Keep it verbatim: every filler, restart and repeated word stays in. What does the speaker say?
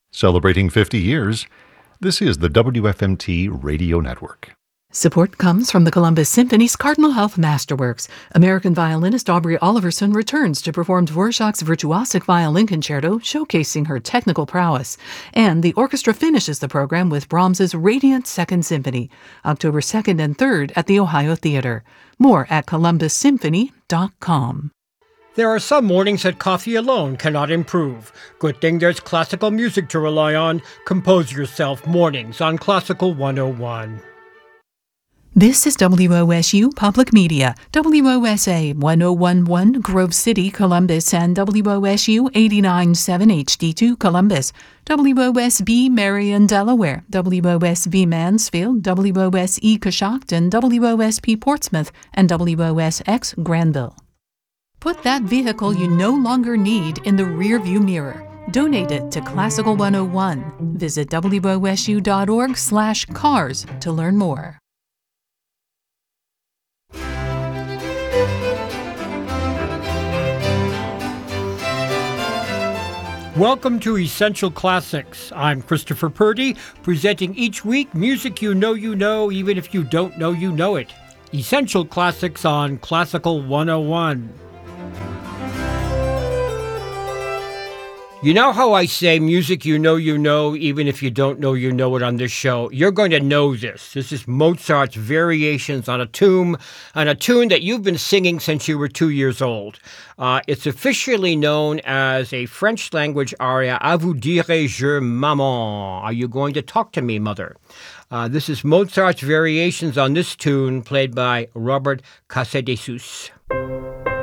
Celebrating fifty years, this is the W F M T Radio Network. Support comes from the Columbus Symphony's Cardinal Health Masterworks. American violinist Aubrey Oliverson returns to perform Dvorak's virtuosic violin concerto, showcasing her technical prowess. And the orchestra finishes the program with Brahms's Radiant Second Symphony, October second and third at the Ohio Theater. More at columbus symphony dot com. There are some mornings that coffee alone cannot improve. Good thing there's classical music to rely on. Compose yourself mornings on Classical one oh one. This is W O S U Public Media, W O S A one oh one point one Grove City, Columbus, and W O S U eighty-nine point seven H D two Columbus, W O S B Marion, Delaware, W O S V Mansfield, W O S E Coshocton, W O S P Portsmouth, and W O S X Granville. Put that vehicle you no longer need in the rearview mirror. Donate it to Classical one oh one. Visit W O S U dot org slash cars to learn more. Welcome to Essential Classics. I'm Christopher Purdy, presenting each week music you know you know, even if you don't know you know it. Essential Classics on Classical one oh one. You know how I say music you know you know, even if you don't know you know it on this show? You're going to know this. This is Mozart's Variations on a Tune, on a tune that you've been singing since you were two years old. Uh, it's officially known as a French-language aria, À vous dirai-je, maman? Are you going to talk to me, mother? Uh, this is Mozart's Variations on this tune, played by Robert Casadesus.